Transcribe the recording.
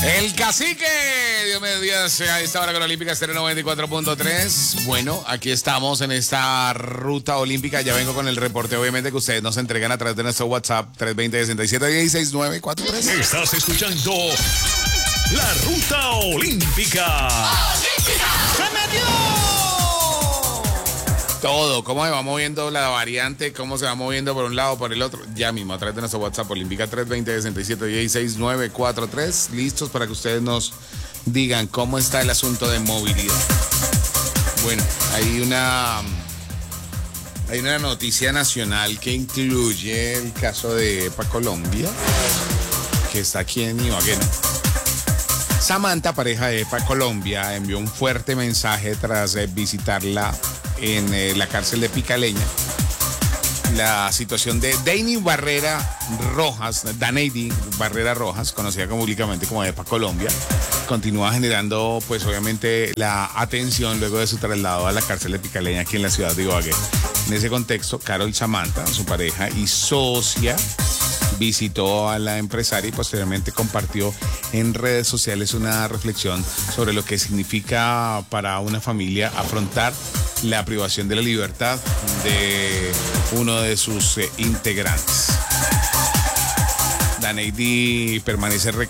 El cacique, Dios me días a esta hora con Olímpica Estéreo 94.3. Bueno, aquí estamos en esta ruta olímpica. Ya vengo con el reporte, obviamente, que ustedes nos entregan a través de nuestro WhatsApp 320-67-16-943. Estás escuchando la Ruta Olímpica. ¡Se metió! Todo, cómo se va moviendo la variante, cómo se va moviendo por un lado, por el otro. Ya mismo, a través de nuestro WhatsApp Olímpica 320-67-16-943. Listos para que ustedes nos digan cómo está el asunto de movilidad. Bueno, hay una noticia nacional que incluye el caso de EPA Colombia, que está aquí en Ibagué, ¿no? Samantha, pareja de EPA Colombia, envió un fuerte mensaje tras visitarla en la cárcel de Picaleña. La situación de Daneidi Barrera Rojas, conocida públicamente como EPA Colombia, continúa generando, pues obviamente, la atención luego de su traslado a la cárcel de Picaleña aquí en la ciudad de Ibagué. En ese contexto, Carol Samantha, su pareja y socia, visitó a la empresaria y posteriormente compartió en redes sociales una reflexión sobre lo que significa para una familia afrontar la privación de la libertad de uno de sus integrantes. Daneidi permanece